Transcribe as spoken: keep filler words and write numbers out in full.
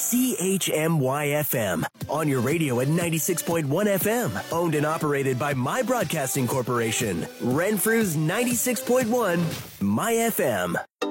C H M Y F M. On your radio at ninety-six point one F M. Owned and operated by My Broadcasting Corporation. Renfrew's ninety-six point one My F M.